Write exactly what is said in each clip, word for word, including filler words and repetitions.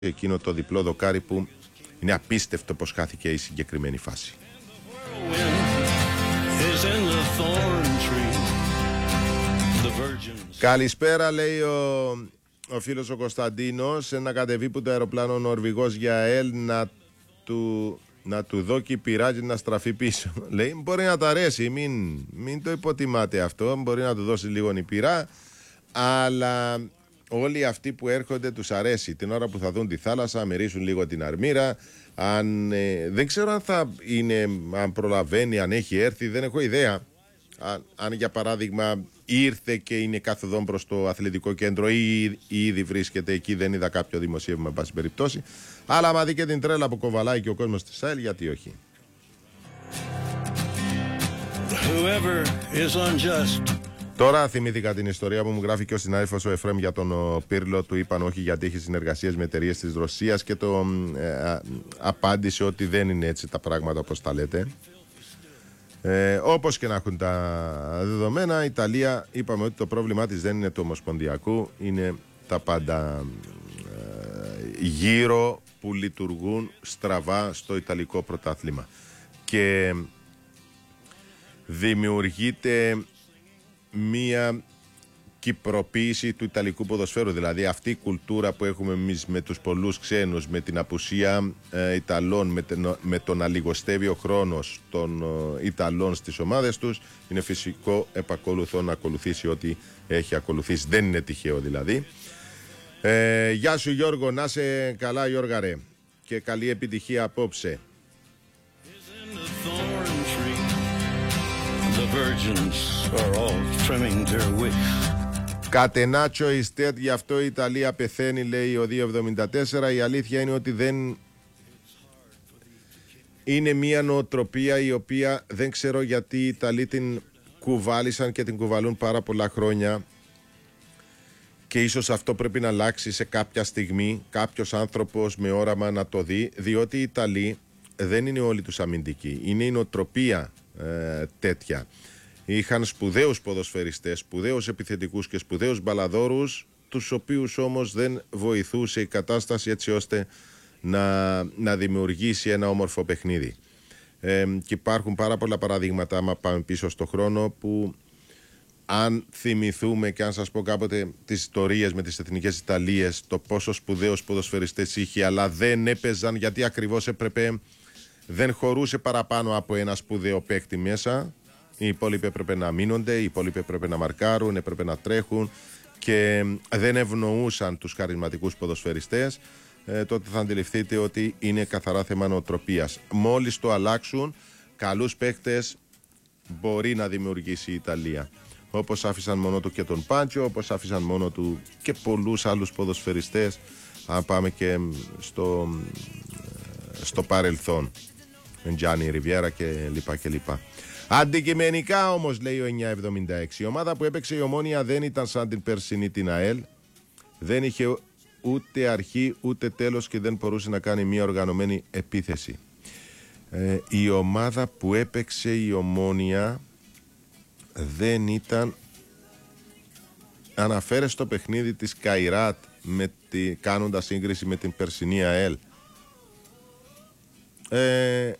εκείνο το διπλό δοκάρι που είναι απίστευτο πως χάθηκε η συγκεκριμένη φάση. Καλησπέρα, λέει ο, ο φίλος ο Κωνσταντίνος. Ένα κατεβεί που το αεροπλάνο Νορβηγός για ΑΕΛ να του, να του δώκει πειράζει να στραφεί πίσω. Λέει μπορεί να τα αρέσει, μην, μην το υποτιμάτε αυτό. Μπορεί να του δώσει λίγο η πειρά, αλλά όλοι αυτοί που έρχονται τους αρέσει την ώρα που θα δουν τη θάλασσα, μυρίσουν λίγο την αρμύρα. Αν, ε, δεν ξέρω αν θα είναι, αν προλαβαίνει, αν έχει έρθει, δεν έχω ιδέα. Αν, αν για παράδειγμα ήρθε και είναι κάθοδον προς το αθλητικό κέντρο ή, ή ήδη βρίσκεται εκεί, δεν είδα κάποιο δημοσίευμα εν πάση περιπτώσει. Αλλά άμα δει και την τρέλα που κοβαλάει και ο κόσμος της ΑΕΛ, γιατί όχι. Τώρα θυμήθηκα την ιστορία που μου γράφει και ο συνάδελφος ο Εφραίμ για τον ο Πύρλο. Του είπαν όχι γιατί έχει συνεργασίες με εταιρείες της Ρωσίας και το ε, απάντησε ότι δεν είναι έτσι τα πράγματα όπως τα λέτε. Ε, όπως και να έχουν τα δεδομένα, η Ιταλία είπαμε ότι το πρόβλημά της δεν είναι του ομοσπονδιακού, είναι τα πάντα ε, γύρω που λειτουργούν στραβά στο Ιταλικό πρωτάθλημα και δημιουργείται μία κυπροποίηση του Ιταλικού ποδοσφαίρου. Δηλαδή αυτή η κουλτούρα που έχουμε εμείς με τους πολλούς ξένους, με την απουσία ε, Ιταλών, με, ten, με τον να λιγοστεύει ο χρόνος των ε, Ιταλών στις ομάδες τους, είναι φυσικό επακολουθώ να ακολουθήσει ό,τι έχει ακολουθήσει. Δεν είναι τυχαίο δηλαδή. Ε, γεια σου Γιώργο, να σε καλά Γιώργα ρε, και καλή επιτυχία απόψε. Κατενάτσο Ιστέτ, γι' αυτό η Ιταλία πεθαίνει, λέει ο δύο εβδομήντα τέσσερα. Η αλήθεια είναι ότι δεν είναι μια νοοτροπία η οποία δεν ξέρω γιατί οι Ιταλοί την κουβάλισαν και την κουβαλούν πάρα πολλά χρόνια και ίσως αυτό πρέπει να αλλάξει σε κάποια στιγμή, κάποιος άνθρωπος με όραμα να το δει, διότι οι Ιταλοί δεν είναι όλοι τους αμυντικοί, είναι η νοοτροπία ε, τέτοια. Είχαν σπουδαίους ποδοσφαιριστές, σπουδαίους επιθετικούς και σπουδαίους μπαλαδόρους, τους οποίους όμως δεν βοηθούσε η κατάσταση έτσι ώστε να, να δημιουργήσει ένα όμορφο παιχνίδι. Ε, και υπάρχουν πάρα πολλά παραδείγματα, άμα πάμε πίσω στο χρόνο, που αν θυμηθούμε και αν σας πω κάποτε τις ιστορίες με τις εθνικές Ιταλίες, το πόσο σπουδαίους ποδοσφαιριστές είχε, αλλά δεν έπαιζαν γιατί ακριβώς έπρεπε, δεν χωρούσε παραπάνω από ένα σπουδαίο παίκτη μέσα. Οι υπόλοιποι έπρεπε να μείνονται, οι υπόλοιποι έπρεπε να μαρκάρουν, έπρεπε να τρέχουν και δεν ευνοούσαν τους χαρισματικούς ποδοσφαιριστές, ε, τότε θα αντιληφθείτε ότι είναι καθαρά θέμα νοοτροπίας. Μόλις το αλλάξουν, καλούς παίκτες μπορεί να δημιουργήσει η Ιταλία. Όπως άφησαν μόνο του και τον Πάντζο, όπως άφησαν μόνο του και πολλούς άλλους ποδοσφαιριστές, αν πάμε και στο, στο παρελθόν. Τζάνι Ριβιέρα και λοιπά και λοιπά. Αντικειμενικά όμως, λέει ο εννιακόσια εβδομήντα έξι, η ομάδα που έπαιξε η Ομόνια δεν ήταν σαν την περσινή την ΑΕΛ. Δεν είχε ούτε αρχή ούτε τέλος και δεν μπορούσε να κάνει μια οργανωμένη επίθεση. Ε, η ομάδα που έπαιξε η Ομόνια δεν ήταν, αναφέρε στο παιχνίδι της Καϊράτ με τη, κάνοντας σύγκριση με την περσινή ΑΕΛ. Ε,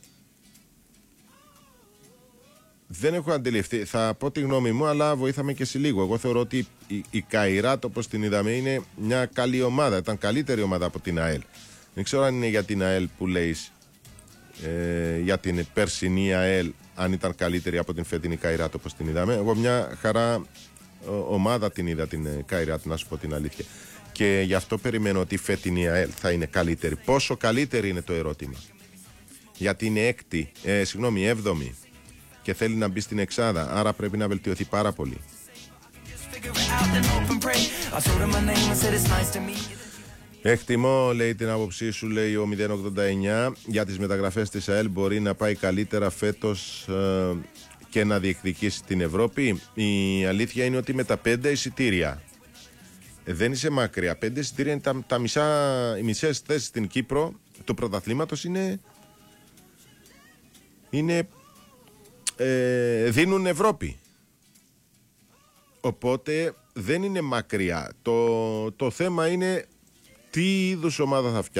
Δεν έχω αντιληφθεί. Θα πω τη γνώμη μου, αλλά βοήθαμε και σε λίγο. Εγώ θεωρώ ότι η, η Καϊράτ, όπως την είδαμε, είναι μια καλή ομάδα. Ήταν καλύτερη ομάδα από την ΑΕΛ. Δεν ξέρω αν είναι για την ΑΕΛ που λέει, ε, για την περσινή ΑΕΛ, αν ήταν καλύτερη από την φετινή Καϊράτ όπως την είδαμε. Εγώ μια χαρά ο, ομάδα την είδα την ε, Καϊράτ, να σου πω την αλήθεια. Και γι' αυτό περιμένω ότι η φετινή ΑΕΛ θα είναι καλύτερη. Πόσο καλύτερη είναι το ερώτημα. Γιατί είναι έκτη, ε, συγγνώμη, έβδομη. Και θέλει να μπει στην εξάδα, άρα πρέπει να βελτιωθεί πάρα πολύ. Εκτιμώ, λέει, την άποψή σου, λέει ο μηδέν ογδόντα εννιά, για τις μεταγραφές της ΑΕΛ μπορεί να πάει καλύτερα φέτος ε, και να διεκδικήσει την Ευρώπη. Η αλήθεια είναι ότι με τα πέντε εισιτήρια ε, δεν είσαι μακριά. Πέντε εισιτήρια είναι τα, τα μισά, οι μισές θέσεις στην Κύπρο του πρωταθλήματος είναι, είναι Ε, δίνουν Ευρώπη. Οπότε δεν είναι μακριά. Το, το θέμα είναι τι είδους ομάδα θα φτιάξει.